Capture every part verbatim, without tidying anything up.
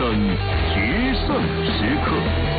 决胜时刻。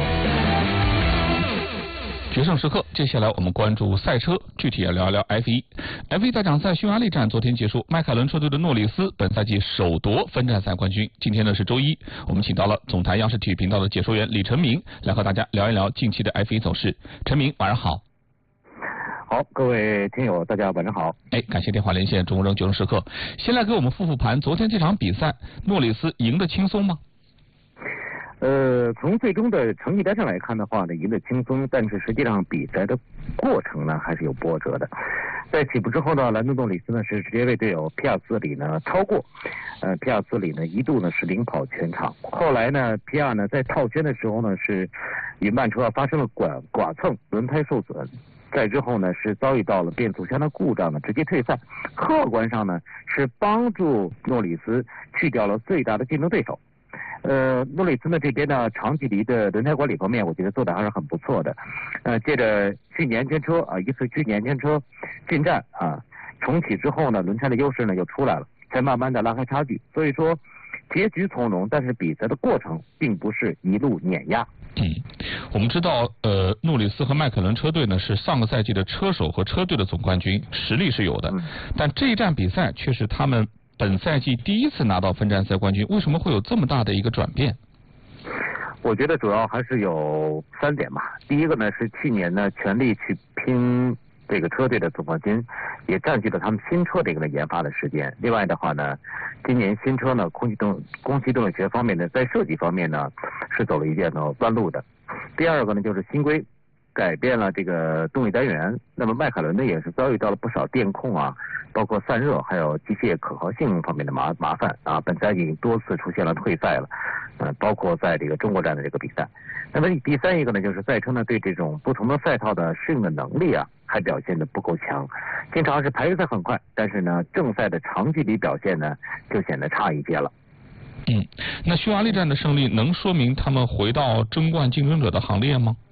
决胜时刻，接下来我们关注赛车，具体要聊一聊 F 一。F 一大奖赛匈牙利站昨天结束，迈凯伦车队的诺里斯本赛季首夺分站赛冠军。今天呢是周一，我们请到了总台央视体育频道的解说员李成明来和大家聊一聊近期的 F 一走势。成明，晚上好。 好，各位听友，大家晚上好。 哎，感谢电话连线中国决胜时刻。先来给我们复复盘，昨天这场比赛，诺里斯赢得轻松吗？ 呃，从最终的成绩单上来看的话呢，赢得轻松，但是实际上比赛的过程呢还是有波折的。在起步之后呢，兰多诺里斯呢是直接为队友皮亚兹里呢超过，呃，皮亚兹里呢一度呢是领跑全场。后来呢，皮亚呢在套圈的时候呢是与慢车发生了剐剐蹭，轮胎受损。再之后呢，是遭遇到了变速箱的故障呢，直接退赛。客观上呢，是帮助诺里斯去掉了最大的竞争对手。呃，诺里斯呢这边呢，长距离的轮胎管理方面，我觉得做的还是很不错的。呃，借着去年前车啊，一次去年前车进站啊，重启之后呢，轮胎的优势呢又出来了，才慢慢的拉开差距。所以说，结局从容，但是比赛的过程并不是一路碾压。 嗯，我们知道，呃，诺里斯和迈凯伦车队呢是上个赛季的车手和车队的总冠军，实力是有的， 嗯、 但这一站比赛却是他们本赛季第一次拿到分站赛冠军，为什么会有这么大的一个转变？ 我觉得主要还是有三点吧。第一个呢是去年呢全力去拼这个车队的总冠军，也占据了他们新车的一个研发的时间。另外的话呢，今年新车呢空气动空气动力学方面呢，在设计方面呢是走了一遍呢弯路的。第二个呢就是新规改变了这个动力单元，那么迈凯伦呢也是遭遇到了不少电控啊，包括散热还有机械可靠性方面的麻麻烦啊，本赛季多次出现了退赛了，呃，包括在这个中国站的这个比赛。那么第三一个呢，就是赛车呢对这种不同的赛套的适应的能力啊，还表现的不够强，经常是排位赛很快，但是呢正赛的长距离表现呢就显得差一些了。 嗯，那匈牙利站的胜利能说明他们回到争冠竞争者的行列吗？